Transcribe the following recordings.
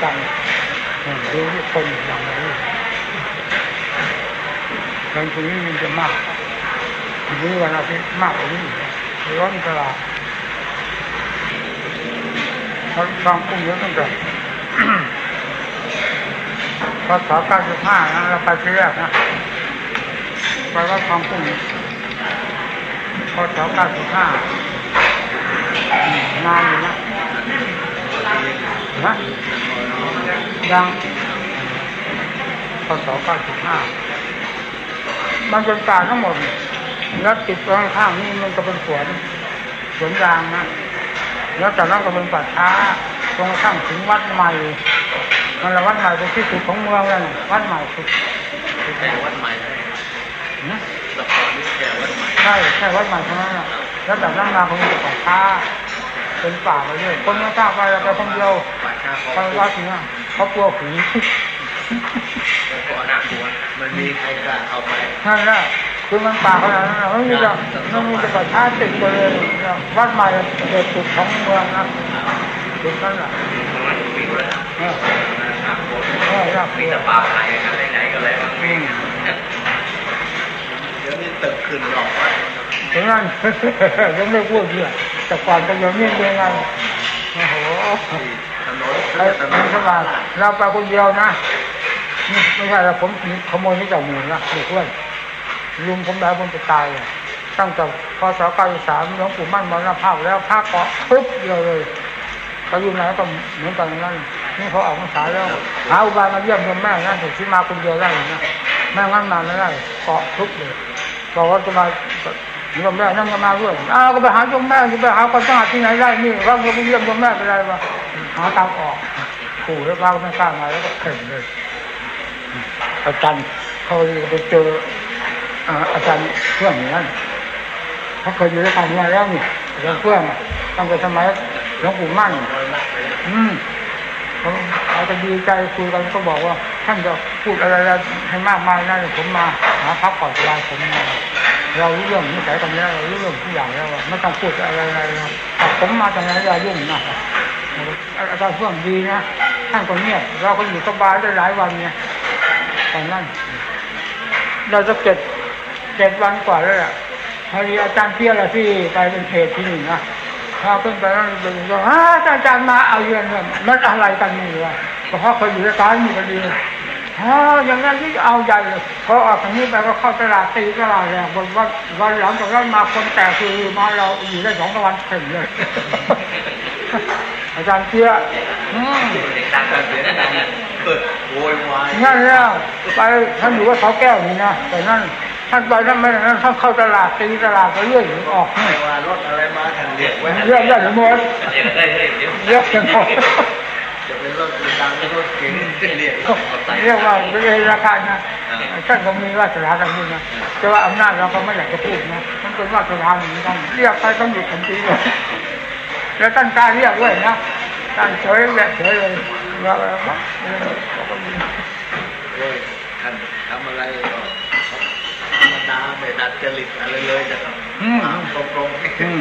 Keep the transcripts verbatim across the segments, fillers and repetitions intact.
จังดูที่คนอย่างนี้วันพรุ่งนี้มันจะมากทีนี้วันอาทิตย์มากกว่านี้ร้อนตลาดเขาบางกุ้งเยอะตั้งแต่พศเก้าสิบห้านะเราไปที่แรกนะไปวัดบางกุ้งพศเก้าสิบห้านานอยู่นะนะยังพศเก้าสิบห้ามันเป็นป่าทั้งหมดแล้วติดตรงข้างนี้มันก็เป็นสวนสวนยางนะแล้วจากนั้นก็เป็นป่าช้าตรงข้างถึงวัดใหม่นั่นแหละวัดใหม่เป็นที่สุดของเมืองนั่นวัดใหม่สุดแค่วัดใหม่นะละครนี่แค่วัดใหม่ใช่แค่วัดใหม่เท่านั้นแหละแล้วจากนั้นมาคงจะป่าช้าเป็นป่าไปเรื่อยคนไม่กล้าไปไปคนเดียวไปวัดนี้เขากลัวผีก็น่ากลัวมันมีใครกล้าเข้าไปนั่นแหละคือมันป่าขนาดนั้นไม่มีจะไม่มีจะป่าช้าติดไปเลยวัดใหม่เด็ดสุดของเมืองนะจุดนั้นแหละเออเออมีแต่ป่าไผ่กันไหนๆก็เลยวิ่งเดี๋ยวนี้ตึกขึ้นหรอกว่าถึงนั้นยังไม่พูดเยอะแต่ก่อนก็ยังไม่เป็นไงโอ้โหไอ้ถนนสบายเราไปคนเดียวนะไม่ใช่เราผมขโมยนี่จากหมู่นะเพื่อนลุงผมแล้วผมจะตายตั้งแต่พศเก้าสิบสามหลวงปู่มั่นมรณภาพแล้วพระเกาะปุ๊บเดียวเลยเขาอยู่ไหนก็เหมือนกันนั่นนี่เขาออกพรรษาแล้วหาอุบายมาเยี่ยมโยมแม่นะถึงที่มาคนเดียวได้นะแม่งั้นมาไม่ได้เกาะทุบเลยบอกว่าจะมาโยมแม่นั่งจะมาด้วยอ้าวก็ไปหาโยมแม่จะไปหาคนสงัดที่ไหนได้นี่ว่าเราไปเยี่ยมโยมแม่ไปได้ปะหาทางออกขู่แล้วเราไม่กล้ามาแล้วก็เข่งเลยอาจารย์เขาไปเจออาจารย์เพื่อนอย่างนั้นเขาเคยอยู่ด้วยกันมาแล้วนี่อาจารย์เพื่อนตั้งแต่สมัยหลวงปู่มั่นอืมเขาอาจจะดีใจคุยกันก็บอกว่าท่านจะพูดอะไรให้มากมายนะผมมาหาพักผ่อนสบายผมเรารู้เรื่องนิสัยกันแล้วเรารู้เรื่องทุกอย่างแล้วไม่ต้องพูดอะไรอะไรผมมาจากไหนอย่ายุ่งนะอาจารย์เพื่อนดีนะท่านก็เงียบเราก็อยู่สบายได้หลายวันเนี่ยตอนนั้นเราจะเก็บเจ็ดวันกว่าแล้วล่ะพอดีอาจารย์เพี้ยละที่ไปเป็นเพจที่หนึ่งนะพอขึ้นไปแล้วเป็นก็ฮ่าอาจารย์มาเอาเยือนเนี่ยมันอะไรกันนี่วะเพราะเขาอยู่ในการมีพอดีฮ่าอย่างนั้นที่เอาใหญ่เลยพอออกทางนี้ไปก็เข้าตลาดตีตลาดแรงบนวันวันหลังจากนั้นมาคนแต่คือมาเราอยู่ได้สองวันเข็มเลยอาจารย์เพี้ยอืมนั่นแล้วไปท่านอยู่ว่าเขาแก้วนี่นะแต่นั่นท่านไปท่านไม่ท่านท่านเข้าตลาดตีตลาดก็เรื่อยออกนี่ว่ารถอะไรมาทันเรียกไว้เรียกได้หมดเรียกกันหมดจะเป็นรถดังรถเก๋งเรียกเรียกว่าเป็นราคานะท่านก็มีว่าสถานทางนี้นะแต่ว่าอำนาจเราก็ไม่อยากจะพูดนะมันเป็นว่าสถานนี้ต้องเรียกไปต้องหยุดทันทีเลยแล้วท่านกล้าเรียกด้วยนะท่านเฉยแบบเฉยเลยว่าอะไรบ้างท่านทำอะไรก็ธรรมดาไม่ดัดจริตอะไรเลยจะตรงตรง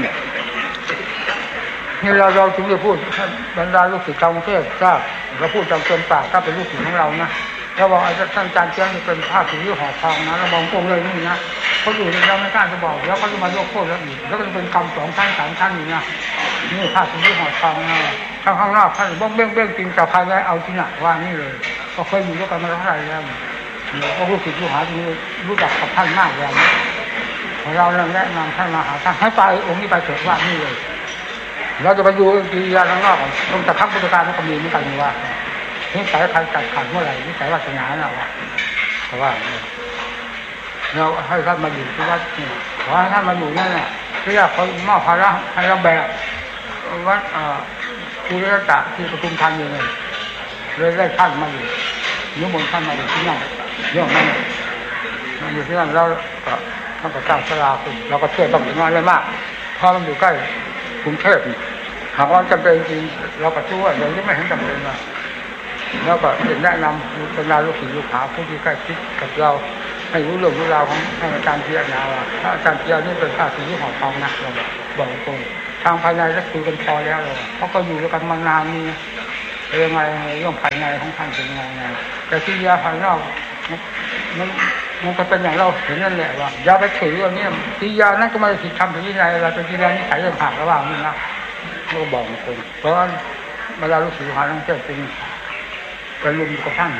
นี่เราเราถึงจะพูดบรรดาลูกศิษย์กรุงเทพทราบเราพูดจำเป็นปากถ้าเป็นลูกศิษย์ของเรานะเราบอกอาจารย์ท่านอาจารย์เจ้านี่เป็นผ้าสีห่อทองนะเราบอกตรงเลยนี่นะเขาอยู่ในเราไม่กล้าจะบอกแล้วเขาจะมาโยกโคตรแล้วอีกแล้วก็จะเป็นกรรมสองชั้นสามชั้นอยู่นะนี่ผ้าสีห่อทองนะข้างข้างนอกท่านบ้องเบ้งเบ้งจริงแต่ภายในเอาที่หนักว่านี่เลยก็เคยอยู่ด้วยกันมาเท่าไหร่แล้วก็รู้สึกรู้หาที่รู้จักกับท่านมากแล้วเราเรื่องแนะนำท่านมาหาท่านให้ไปองค์นี้ไปเถิดว่านี่เลยเราจะไปดูกิริยาข้างนอกตรงแต่พักพุทธการมันก็มีเหมือนกันว่านิสัยใครตัดขาดเมื่อไหร่นิสัยวาสนาเราแต่ว่าเราให้ท่านมาอยู่ที่วัดนี่ขอให้ท่านมาอยู่นั่นแหละที่เราเขามอบภาระให้เราแบกวัดภูริตะที่ปทุมธานีเลยเลยได้ท่านมาอยู่นิมนต์ท่านมาอยู่ที่นั่นเรื่องนั้นมาอยู่ที่นั่นแล้วก็ท่านก็สร้างศาลาขึ้นเราก็เชื่อต้องน้อยเลยมากเพราะมันอยู่ใกล้กรุงเทพหากว่าจำเป็นจริงเราก็ช่วยเราไม่เห็นจำเป็นนะแล้วก็แนะนำเป็นลูกศิษย์ลูกหาผู้ที่ใกล้ชิดกับเราให้รู้เรื่องรู้ราวของอาจารย์เพียรนาว่าถ้าอาจารย์เพียรนี่เป็นข้าศึกห่อทองนะเราบอกตรงทางภายในก็คุยกันพอแล้วเลยเพราะก็อยู่ด้วยกันมานานนี่เป็นยังไงเรื่องภายในของท่านเป็นยังไงแต่กิริยาภายนอกมันมันก็เป็นอย่างเราเห็นนั่นแหละว่าอย่าไปถือว่านี่กิริยานั้นก็ไม่ได้ผิดธรรมผิดวินัยอะไรเป็นกิริยานิสัยเรื่องหักระหว่างนี่นะก็บอกคนเพราะเวลารู้สึกหาต้องเจ้าจริงไปรุมกับท่าน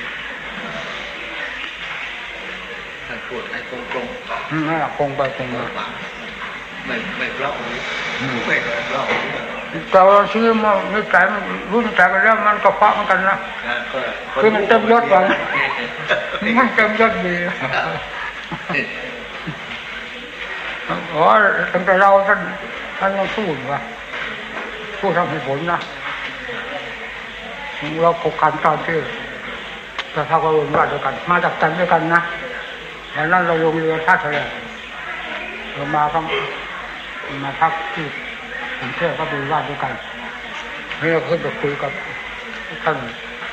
ท่านพูดให้ตรงตรงนั่นแหละคงไปคงมาไม่ไม่เล่าไม่เล่าแต่ว่าชื่อมันนิสัยมันรุ่นนิสัยไปแล้วมันก็เพาะเหมือนกันนะคือมันเต็มยศไปมันเต็มยศดีอ๋อตั้งแต่เราท่านท่านยังสู้อยู่วะสู้ทำให้ผลนะเราโกกันตอนที่แต่ถ้าเราลงว่าด้วยกันมาจากจันด้วยกันนะแล้วนั้นเราลงเรือท่าทะเลเรามาพักมาพักที่กรุงเทพก็ดูว่าด้วยกันนี่เราขึ้นไปคุยกับท่าน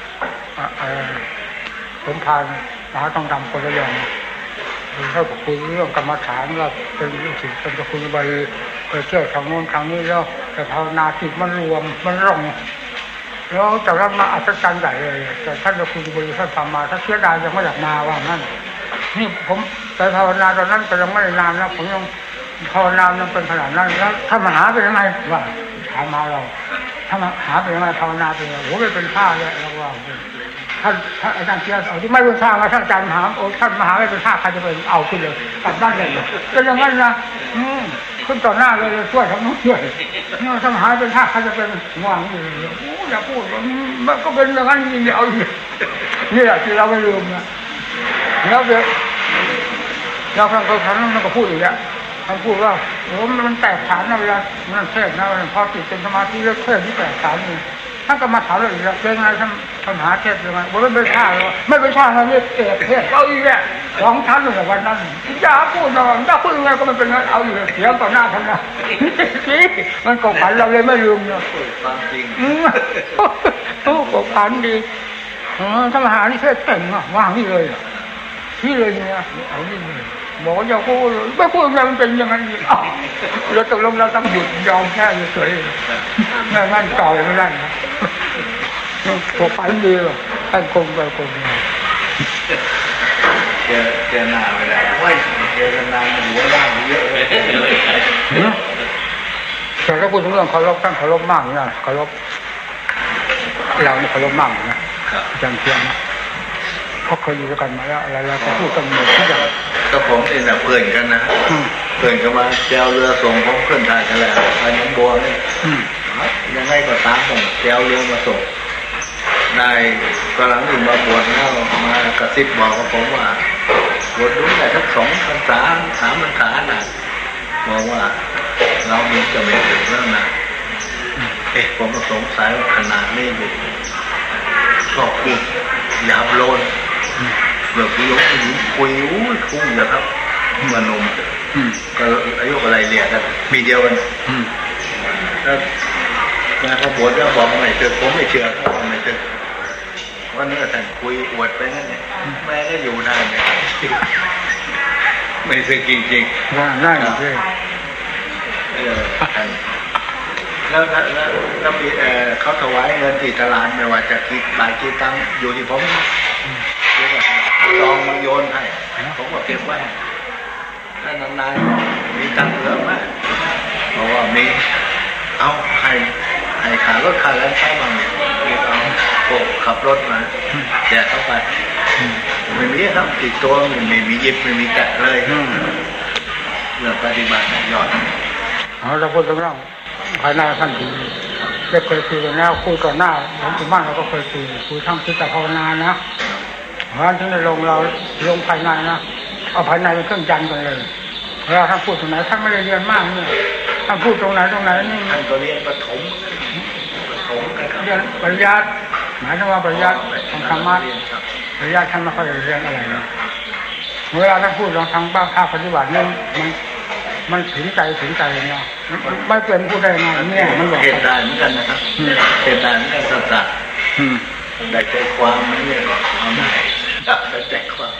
สมภารมหาทองดำคนละอย่างเราไปคุยเรื่องกรรมฐานว่าเป็นวิธีเป็นจะคุยไปไปเที่ยวทางโน้นทางนี้แล้วแต่ภาวนาจิตมันรวมมันร่องแล้วจากนั้นมาอัศจรรย์ใหญ่เลยแต่ท่านจะคุยบริท่านทำมาถ้าเสียดายยังไม่อยากมาว่านั่นนี่ผมไปภาวนาตอนนั้นก็ยังไม่ได้นานนะผมยังภาวนายังเป็นขนาดนั้นแล้วถ้ามาหาเป็นยังไงว่าถามมาเราถ้ามาหาเป็นยังไงภาวนาเป็นยังไงโอ้ไม่เป็นท่าเลยเราว่าท่านท่านอาจารย์เทียนเอาที่ไม่เป็นท่ามาท่านอาจารย์มหาโอ้ท่านมหาไม่เป็นท่าใครจะเป็นเอาขึ้นเลยกลับบ้านเลยเป็นอย่างนั้นนะอืมขึ้นต่อหน้าเลยช่วยทำนู้นช่วยนี่ถ้ามาหาเป็นท่าใครจะเป็นง่วงอยู่โอ้อย่าพูดมันก็เป็นอย่างนั้นจริงๆเอาอยู่นี่แหละที่เราไม่ลืมนะแล้วเดี๋ยวเราฟังเขาท่านก็พูดอีกแล้วท่านพูดว่าโอ้มันแตกฐานนะเวลามันเทศนะพอจิตเป็นสมาธิแล้วเทศที่แตกฐานนี่ท่านก็มาถามเราอีกแล้วเป็นไงท่านปัญหาเทศยังไงบอกว่าไม่ใช่หรอกไม่เป็นท่านะนี่เทศเทศเอาอีกแล้วสองชั้นเลยวันนั้นอย่าพูดนะถ้าพูดยังไงก็มันเป็นงั้นเอาอยู่เสียงต่อหน้าท่านนะสิมันกบขันเราเลยไม่ลืมเนาะความจริงโอ้กบขันดีท่านมหานี่เทศเก่งอ่ะว่างนี่เลยนี่เลยเนี่ยเอานี่เลยบอกว่าอย่าพูดไม่พูดอะไรมันเป็นยังไงอ้าวเราตกลงเราต้องหยุดยอมแค่เฉยๆแม่นั่นต่อไม่ได้นะพวกฝันดีหรอกท่านคงไปคงมาเจอเจอหน้าไม่ได้ไม่เจอกันนานหัวล่างเยอะเลยแต่ถ้าพูดถึงเรื่องเคารพท่านเคารพมากนะเคารพเราเนี่ยเคารพมากนะจังเทียนนะเขาเคยอยู่ด้วยกันมาแล้วอะไรแล้วก็พูดกันหมดทุกอย่างก็ผมเองนะเพื่อนกันนะเพื่อนกันมาแจวเรือส่งผมขึ้นทางกันแล้วไปน้องบัวนี่ยังไงก็ตามผมแจวเรือมาส่งนายกำลังอื่นมาบวชแล้วมากระซิบบอกกับผมว่าบวชรู้ได้ทั้งสองพรรษาสามพรรษาน่ะบอกว่าเรามีจะไม่ถึงแล้วนะเอ๊ะผมก็สงสัยว่าขนาดนี้อยู่ชอบพูดหยาบโลนเมื่อกี้ยกผู้หญิงคุยอุ้ยคุ้งนะครับเมื่อนมก็อายุอะไรเรียกกันมีเดียวกันแล้วมาเขาบวชแล้วบอกไม่เชื่อผมไม่เชื่อเขาไม่เชื่อวันนี้ท่านคุยอวดไปนั่นเนี่ยแม่ก็อยู่ได้ไหมไม่เชื่อจริงจริงว่าได้ใช่เออแล้วแล้วแล้วมีเออเขาถวายเงินที่ตลาดไม่ว่าจะกี่บาทกี่ตังค์อยู่ที่ผมลองโยนให้ผมก็เก็บไว้ถ้านานๆมีตังค์เหลือไหมเพราะว่ามีเอาให้ให้ขารถขาแล้วใช้บ้างเนี่ยเอาโอ้ขับรถมาแจกเข้าไปไม่มีครับติดตัวไม่มียิบไม่มีแกะเลยเรื่องปฏิบัติยอดเอาเราพูดถึงเรื่องภายในท่านดีได้เคยคุยกันแล้วคุยก่อนหน้าผมอยู่บ้านเราก็เคยคุยคุยทั้งจิตภาวนานะเพราะฉะนั้นถึงในลงเราลงภายในนะเอาภายในเป็นเครื่องยันกันเลยเวลาท่านพูดตรงไหนท่านไม่ได้เรียนมากเนี่ยท่านพูดตรงไหนตรงไหนนี่ท่านก็เรียนประถมประถมเรียนปริยัติหมายถึงว่าปริยัติของธรรมะปริยัติท่านไม่ค่อยเรียนอะไรนะเวลาท่านพูดเราทางบ้านภาคปฏิบัติเนี่ยมันมันถึงใจถึงใจเนี่ยไม่เป็นผู้ได้ไงเนี่ยมันบอกเหตุได้เหมือนกันนะครับเหตุได้เหมือนกันสัตว์ได้ใจความมันเนี่ยเอาได้ได้ใจความ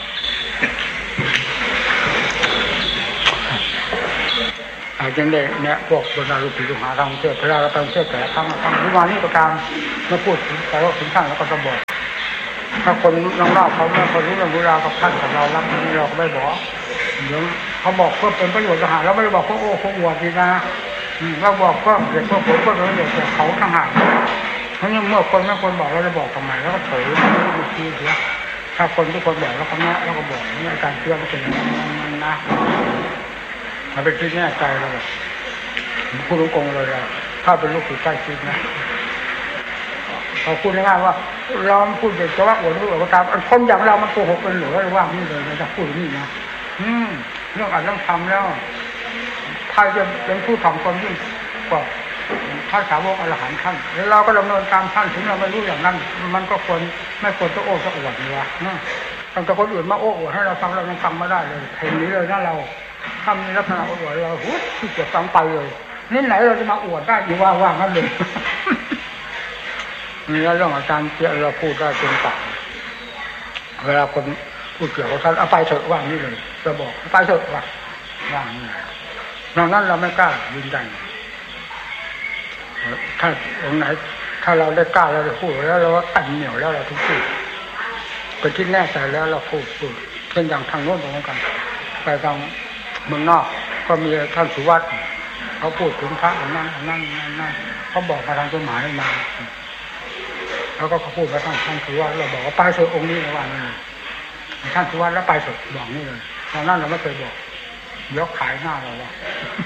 อาจารย์เด็กเนี่ยพวกบรรดาลูกศิษย์ลูกหาทางเทศพระราชาทางเทศแต่ทางทางวิมานนิประการเมื่อพูดถึงแต่ว่าถึงท่านแล้วก็จะบอกถ้าคนนอกๆเขาไม่คนรู้เรื่องรู้ราวกับท่านกับเรารับนี้เราก็ไม่บอกเดี๋ยวเขาบอกเพื่อเป็นประโยชน์ทหารเราไม่ได้บอกเพื่อโอ้เพื่ออวดดีนะเราบอกเพื่อเด็กเพื่อผมเพื่อประโยชน์จากเขาทหารเพราะงั้นเมื่อคนไม่คนบอกเราจะบอกทำไมแล้วก็เผยไม่ได้ทีเสียถ้าคนทุกคนบอกแล้วเขาแน่แล้วก็บอกนี่อาการเชื่อมันเป็นอย่างนั้นนะมันเป็นที่แน่ใจเลยพูดตรงๆเลยถ้าเป็นลูกศิษย์ใกล้ชิดนะเราพูดง่ายๆว่าเราพูดเด็กจะว่าอวดรู้อวดตามคนอย่างเรามันโกหกเป็นหรือว่านี่เลยนะจะพูดนี่นะอืมเรื่องอ่านเรื่องทำแล้วถ้าจะเป็นผู้ทำคนยิ่งกว่าพระสาวกอรหันต์ท่านแล้วเราก็ดำเนินตามท่านถึงเราไม่รู้อย่างนั้นมันก็ควรไม่ควรจะโอ้จะอวดเลยนะตั้งแต่คนอื่นมาโอ้อวดให้เราฟังเรายังฟังไม่ได้เลยเห็นนี้เลยนะเราถ้ามีลักษณะอวดเราหุ้ยที่จะฟังไปเลยนี่ไหนเราจะมาอวดได้อยู่ว่าว่างั้นเลยนี่เรื่องอาจารย์เจ้าเราพูดได้เป็นปากเวลาคนพูดเกี่ยวกับท่านเอาไปเถอะว่างนี่เลยจะบอกไปเถอะว่าว่างนี่ดังนั้นเราไม่กล้ายืนยันถ้าองค์ไหนถ้าเราได้กล้าเราจะพูดแล้วเราตั้งเหนียวแล้วเราถึงพูดเป็นที่แน่ใจแล้วเราพูดพูดเช่นอย่างทางโน้นเหมือนกันไปทางเมืองนอกก็มีท่านสุวัตเขาพูดถึงพระนั่นนั่นนั่นนั่นเขาบอกมาทางจดหมายมาแล้วก็เขาพูดมาท่านท่านสุวัตเราบอกว่าไปเถอะองค์นี้นะว่านี่ท่านสุวัตแล้วไปเถอะบอกนี่เลยตอนนั้นเราไม่เคยบอกยกขายหน้าเราว่า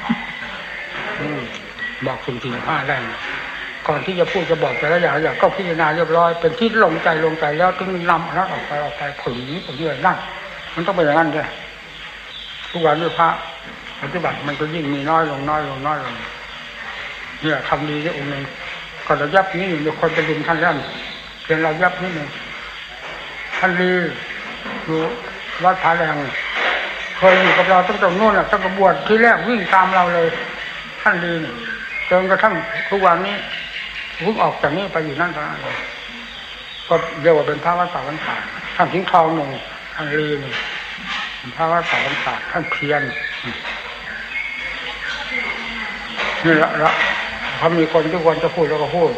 บอกคุณจริงผ้าได้ก่อนที่จะพูดจะบอกแต่ละอย่างอย่างก็พิจารณาเรียบร้อยเป็นที่ลงใจลงใจแล้วถึงนำอันนั้นออกไปออกไปผึ่งนี้ผึ่งนี้นั่นมันต้องเป็นอย่างนั้นด้วยทุกวันด้วยพระปฏิบัติมันก็ยิ่งมีน้อยลงน้อยลงน้อยลงเนี่ยทำดีที่องค์หนึ่งก่อนเรายับนี้อยู่มีคนไปดุมท่านแล้วเพียงเรายับนิดหนึ่งท่านดีอยู่วัดผาแดงเคยอยู่กับเราตั้งแต่โน่นแหละตั้งแต่บวชที่แรกวิ่งตามเราเลยท่านดีจนกระทั่งทุกวันนี้เพิ่งออกจากนี้ไปอยู่นั่นตอนนั้นก็เรียกว่าเป็นพระวัดป่าวันป่าท่านทิ้งทองหนึ่งท่านดีหนึ่งพระวัดป่าวันป่าท่านเพียรนี่ละละเขามีคนทุกคนจะพูดแล้วก็พูด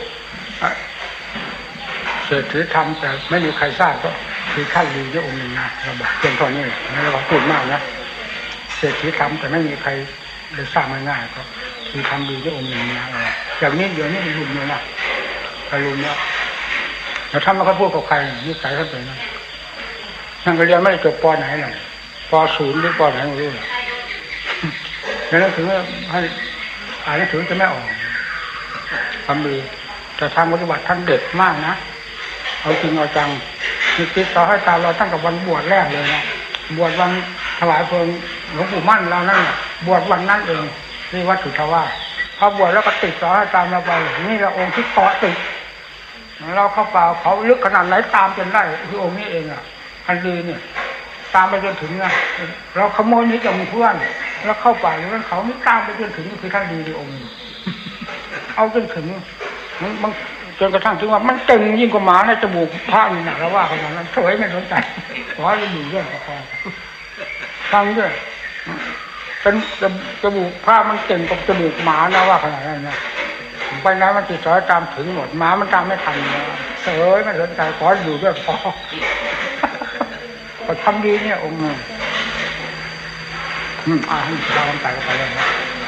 เศรษฐีทำแต่ไม่มีใครทราบก็คือท่านดีที่องค์หนึ่งนะเราบอกเพียงเท่านี้ไม่ได้ว่าพูดมากนะเศรษฐีทำแต่ไม่มีใครได้ทราบง่ายๆก็คือทำดีที่องค์หนึ่งนะอย่างนี้เดี๋ยวนี้มันรุมเลยนะไปรุมแล้วแต่ถ้ามันก็พูดกับใครนิสัยเขาเป็นนั่งก็เรียนไม่ได้จบป.ไหนเลยป.ศูนย์หรือป.ไหนไม่รู้เลยแล้วนั่นถึงให้อ่านหนังสือจะไม่ออกทำดีแต่ทางปฏิบัติท่านเด็ดมากนะเอาจริงเอาจังมีติดต่อให้ตามเราตั้งแต่วันบวชแรกเลยนะบวชวันถวายเพลิงหลวงปู่มั่นเรานั่นบวชวันนั้นเองที่วัดสุทธาวาสพอบวชแล้วก็ติดต่อให้ตามเราไปนี่เราองค์ที่เกาะติดเราเข้าเปล่าเขาลึกขนาดไหนตามจนได้คือองค์นี้เองอ่ะอันดีเนี่ยตามไปจนถึงนะเราขโมยนี้จากมือเพื่อนแล้วเข้าป่าอยู่นั้นเขาไม่ตามไปจนถึงคือท่านดีดีองค์เอาจนถึงมันมันจนกระทั่งถึงว่ามันเต็มยิ่งกว่าหมาในจมูกพระนี่นะเราว่าขนาดนั้นเฉยไม่สนใจขอให้อยู่เรื่องพอฟังด้วยเป็นจมูกผ้ามันเก่งกับจมูกหมานะว่าขนาดนั้นนะไปไหนมันติดสอยตามถึงหมดหมามันตามไม่ทันเลยเฉยไม่สนใจขออยู่ด้วยพอก็ทำดีเนี่ยองค์นึงอืมอ่าให้เราทำไปก็ไปเลยนะ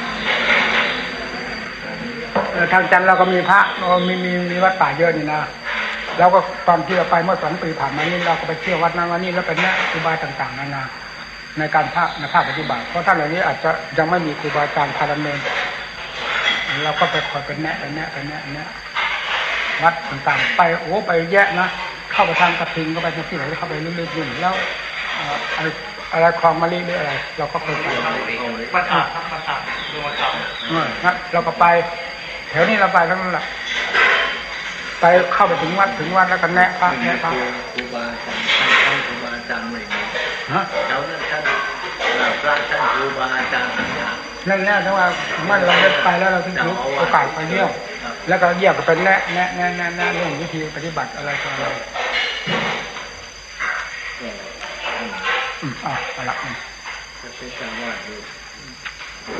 ทางจันทร์เราก็มีพระมีมีมีวัดป่าเยอะนี่นะเราก็ตอนที่เราไปเมื่อสองปีผ่านมานี่เราก็ไปเที่ยววัดนั้นวันนี้แล้วเป็นเนี่ยครูบาต่างๆนานาในการภาคในภาคปฏิบัติเพราะท่านเหล่านี้อาจจะยังไม่มีครูบาอาจารย์พาดำเนินเราก็ไปคอยเป็นแนะเป็นแนะเป็นแนะแนะวัดต่างๆไปโอ้ไปแยะนะเข้าไปทางกระทิงก็ไปที่ไหนเข้าไปเรื่อยๆอยู่แล้วอะไรอะไรคลองมะลิหรืออะไรเราก็เคยไปวัดป่าวัดป่าดูวัดป่าเออนะเราก็ไปแถวนี้เราไปทั้งนั้นแหละไปเข้าไปถึงวัดถึงวัดแล้วก็แนะพระแนะพระครูบาอาจารย์ท่านครูบาอาจารย์ไม่มีฮะแถวนั้นท่านพระท่านครูบาอาจารย์ทั้งนั้นนั่นแน่ทั้งว่ามันเราได้ไปแล้วเราถึงถือโอกาสไปเที่ยวแล้วก็เยี่ยมก็เป็นแนะแนะแนะแนะแนะเรื่องวิธีปฏิบัติอะไรต่ออะไรอืมอ่ะเอาละจะเป็นจังหวะดู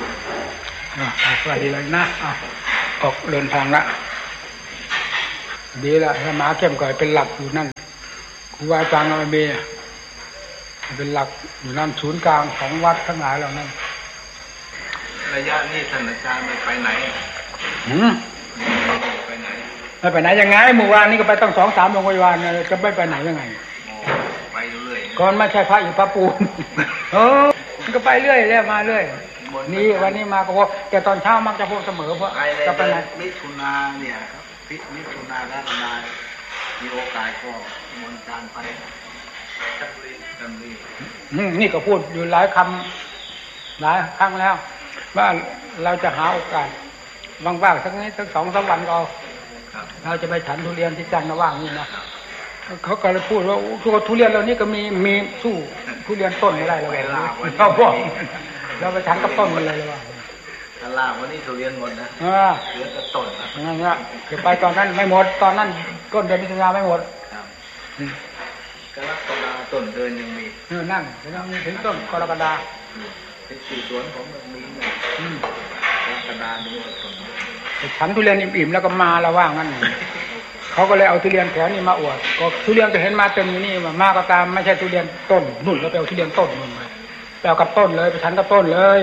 อ่ะสวัสดีเลยนะอ่ะออกเดินทางละดีละถ้าหมาเข้มก่อยเป็นหลักอยู่นั่นครูบาอาจารย์มันมีเป็นหลักอยู่นั่นศูนย์กลางของวัดทั้งหลายเหล่านั้นระยะนี้ท่านอาจารย์ไม่ไปไหนหืมไปไหนไม่ไปไหนยังไงเมื่อวานนี้ก็ไปตั้งสองสามโรงพยาบาลจะไม่ไปไหนยังไงไปเรื่อยก่อนไม่ใช่พระอยู่พระปูนเออมันก็ไปเรื่อยเรื่อยมาเรื่อยนี่วันนี้มาก็พบแต่ตอนเช้ามักจะพบเสมอเพราะจะไปไหนมิถุนาเนี่ยครับพิมิถุนาแล้วมามีโอกาสก็มนการไปจันทรีจันทรีนี่ก็พูดอยู่หลายคำหลายครั้งแล้วว่าเราจะหาโอกาสว่างๆสักนิดสักสองสามวันก็เราจะไปฉันทุเรียนที่จันทร์ว่างนี่นะเขาก็เลยพูดว่าตัวทุเรียนเรานี่ก็มีมีสู้ทุเรียนต้นไม่ได้เลยเขาบอกเราไปฉันกับต้นมันเลยเลยว่าตลาดวันนี้ทุเรียนหมดนะเหลือแต่ต้นนะงั้นก็คือไปตอนนั้นไม่หมดตอนนั้นต้นเดือนมิถุนายนไม่หมดกรกฎาต้นเดือนยังมีเออนั่นยังมีถึงต้นกรกฎาเป็นสี่สวนของมันมีเนี่ยกรกฎาดูต้นฉันทุเรียนอิ่มๆแล้วก็มาแล้วว่างั้นเขาก็เลยเอาทุเรียนแถวนี้มาอวดก็ทุเรียนก็เห็นมาเต็มอยู่นี่มาก็ตามไม่ใช่ทุเรียนต้นนุ่นแล้วไปเอาทุเรียนต้นนุ่นมาไปเอากับต้นเลยไปฉันกับต้นเลย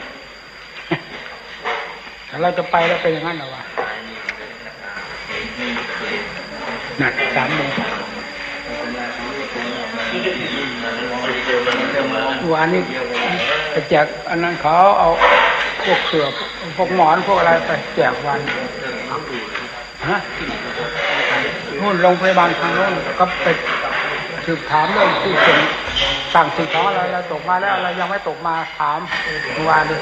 ถ้าเราจะไปแล้วเป็นอย่างนั้นเหรอวะนั่นสามโมงวันนี้ไปแจกอันนั้นเขาเอาพวกเสือพวกหมอนพวกอะไรไปแจกวันฮะนู่นโรงพยาบาลทางโน้นก็ไปสืบถามเรื่องที่เป็นสั่งสิ่งของอะไรอะไรตกมาแล้วอะไรยังไม่ตกมาถามเมื่อวานเลย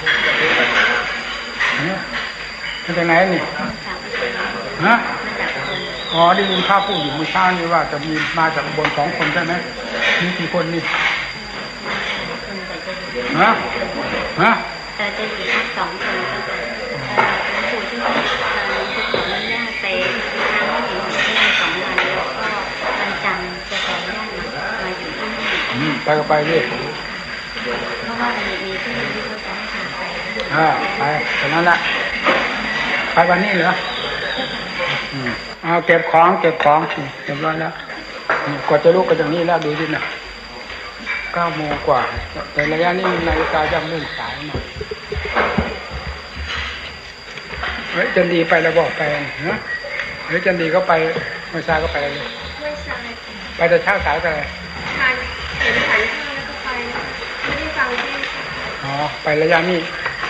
เนี่ยมาจากไหนนี่ฮะอ๋อได้ยินข้าพูดอยู่เมื่อเช้านี้ว่าจะมีมาจากบนสองคนใช่ไหมมีกี่คนนี่ฮะฮะแต่จะอยู่ทั้งสองคนก็จะผู้ที่ทำหลวงปู่ขออนุญาตไปทางผู้หญิงที่มีสองวันแล้วก็วันจันทร์จะขออนุญาตมาอยู่ที่นี่ไปก็ไปดิเพราะว่ามันมีที่ที่เขาจะให้พาไปอ่าไปตอนนั้นแหละไปวันนี้เหรออืมเอาเก็บของเก็บของเรียบร้อยแล้วกว่าจะลุกก็อย่างนี้แล้วดูดินะเก้าโมงกว่าแต่ระยะนี้นาฬิกายังเลื่อนสายหน่อยเฮ้ยจันดีไปแล้วบอกไปนะเฮ้ยจันดีก็ไปไม่ทราบก็ไปเลยไม่ทราบไปแต่เช้าสายไปทานเห็นขันข้าวแล้วก็ไปไม่ได้ฟังที่อ๋อไประยะนี้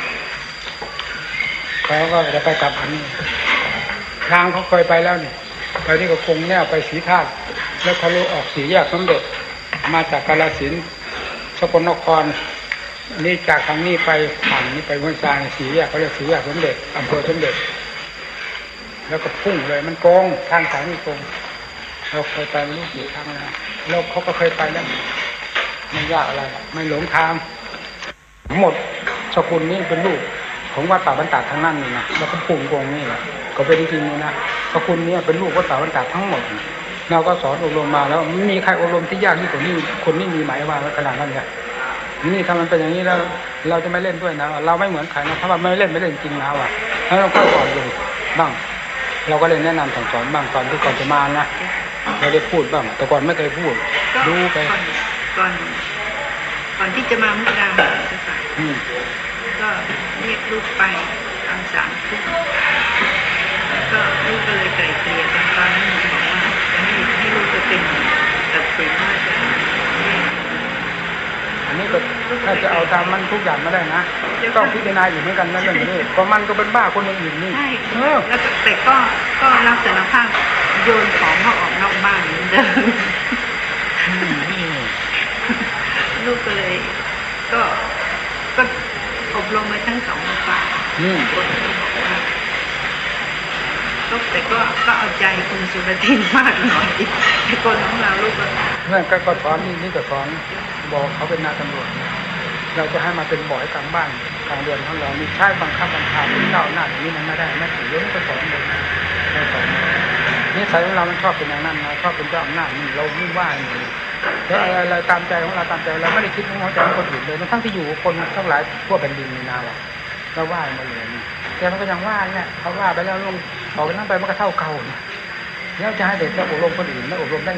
เขาก็จะไปกลับอันนี้ทางเขาเคยไปแล้วนี่ไปนี่ก็คงแน่ไปสีธาตุแล้วทะลุออกสีแยกสมเด็จมาจากกาฬสินธุ์สกลนครนี่จากทางนี้ไปผ่านนี้ไปเมืองซาในสีแยกเขาเรียกสีแยกสมเด็จอำเภอสมเด็จแล้วก็พุ่งเลยมันโกงทางสายนี่โกงเราเคยไปลูกกี่ครั้งแล้วแล้วเขาก็เคยไปแล้วไม่ยากอะไรไม่หลงทางหมดสกุลนี้เป็นลูกของวัดป่าบรรดาทางนั้นนี่นะแล้วก็พุ่งโกงนี่แหละก็เป็นจริงๆนะสกุลนี้เป็นลูกวัดป่าบรรดาทั้งหมดเราก็สอนอบรมมาแล้วไม่มีใครอบรมที่ยากที่สุดนี่คนนี้มีหมายว่าขนาดนั้นเนี่ยนี่ถ้ามันเป็นอย่างนี้แล้วเราจะไม่เล่นด้วยนะเราไม่เหมือนใครนะถ้าว่าไม่เล่นไม่เล่นจริงนะว่ะแล้วเราก็สอนอยู่บ้างเราก็เลยแนะนำสั่งสอนบ้างตอนที่ก่อนจะมานะเราได้พูดบ้างแต่ก่อนไม่เคยพูดดูไปก่อนก่อนที่จะมามุกดาหารก็เรียกลูกไปตามสามทุ่มก็ลูกก็เลยไกลเกลี่ยกันตอนนั้นบอกว่าจะให้ให้ลูกจะเป็นตัดสินว่าจะอันนี้ก็ถ้าจะเอาตามมันทุกอย่างไม่ได้นะต้องพิจารณาอยู่เหมือนกันนั่นเรื่องนี้เพราะมันก็เป็นบ้าคนอื่นนี่ใช่แล้วแต่ก็ก็รับสารภาพโยนของเขาออกนอกบ้านเหมือนเดิมลูกก็เลยก็ก็อบรมมาทั้งสองฝ่ายก็แต่ก็ก็เอาใจคุณสุรทินมากหน่อยไอ้คนของเราลูกก็นั่นก็สอนนี่นี่ก็สอนบอกเขาเป็นนายตำรวจเราจะให้มาเป็นบ่อยกลางบ้านกลางเดือนของเรามีใช้บังคับบัญชาเป็นเจ้าหน้าที่นั้นไม่ได้ไม่ถือเรื่องก็สอนเลยเราสอนนี่ใส่ของเรามันชอบเป็นอย่างนั้นนะชอบเป็นเจ้าอำนาจนี่เราไม่ว่าเลยแล้วอะไรตามใจของเราตามใจเราไม่ได้คิดของใจของคนอื่นเลยทั้งที่อยู่คนทั้งหลายทั่วแผ่นดินนี่นาเราเราว่ามาเลยแต่มันก็ยังว่าเนี่ยเขาว่าไปแล้วลงออกไปนั่งไปมันก็เท่าเก่าแล้วจะให้เด็กไปอบรมคนอื่นแล้วอบรมได้